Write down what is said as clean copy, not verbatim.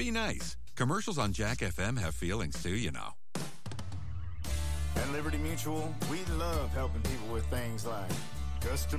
Be nice. Commercials on Jack FM have feelings too, you know. At Liberty Mutual, we love helping people with things like custom